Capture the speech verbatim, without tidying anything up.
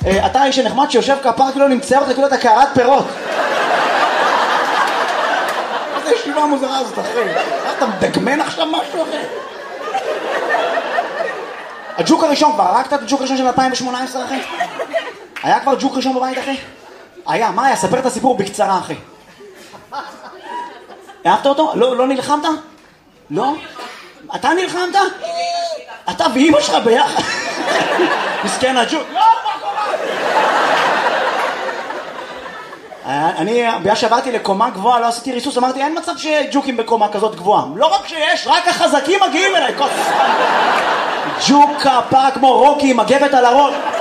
אתה האיש הנחמד שיושב כפר כאילו נמצא אותך כאילו אתה קערת פירות. איזה ישיבה מוזרה הזאת, אחי. אתה מדגמן עכשיו משהו, אחי? הג'וק הראשון כבר, הרגת את הג'וק הראשון של אלפיים שמונה עשרה, אחי? היה כבר ג'וק ראשון בבית, אחי? היה, מה היה? ספר את הסיפור בקצרה, אחי. אהבת אותו? לא, לא נלחמת? לא? אתה נלחמת? אתה ואמא שלך ביחד? מסכן הג'וק. לא, מה קורה? אני, בגלל שעברתי לקומה גבוהה, לא עשיתי ריסוס, אמרתי, אין מצב שג'וקים בקומה כזאת גבוהה. לא רק שיש, רק החזקים מגיעים אליי. ג'וק הפרה כמו רוקי, מגבת על הראש.